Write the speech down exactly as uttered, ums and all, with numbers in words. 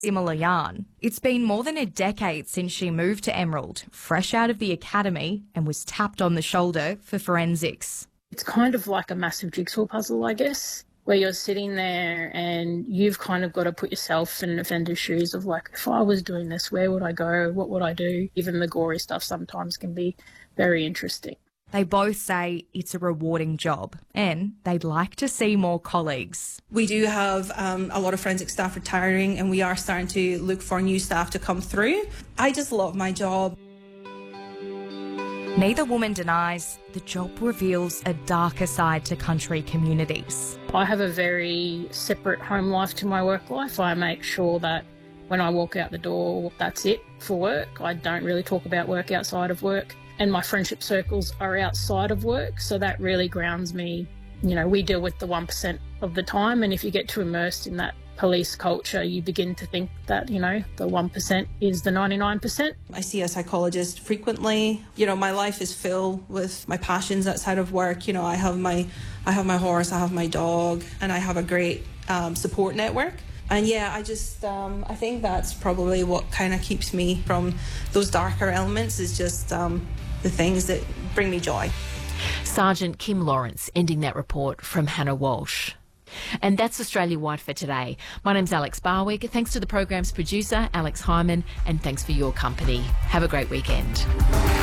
similar yarn. It's been more than a decade since she moved to Emerald, fresh out of the academy, and was tapped on the shoulder for forensics. It's kind of like a massive jigsaw puzzle, I guess, where you're sitting there and you've kind of got to put yourself in an offender's shoes of like, if I was doing this, where would I go? What would I do? Even the gory stuff sometimes can be very interesting. They both say it's a rewarding job and they'd like to see more colleagues. We do have um, a lot of forensic staff retiring, and we are starting to look for new staff to come through. I just love my job. Neither woman denies the job reveals a darker side to country communities. I have a very separate home life to my work life. I make sure that when I walk out the door, that's it for work. I don't really talk about work outside of work. And my friendship circles are outside of work, so that really grounds me. You know, we deal with the one percent of the time, and if you get too immersed in that police culture, you begin to think that, you know, the one percent is the ninety-nine percent. I see a psychologist frequently. You know, my life is filled with my passions outside of work. You know, I have my, I have my horse, I have my dog, and I have a great um, support network. And yeah, I just, um, I think that's probably what kind of keeps me from those darker elements, is just um, the things that bring me joy. Sergeant Kim Lawrence ending that report from Hannah Walsh. And that's Australia-wide for today. My name's Alex Barwick. Thanks to the program's producer, Alex Hyman, and thanks for your company. Have a great weekend.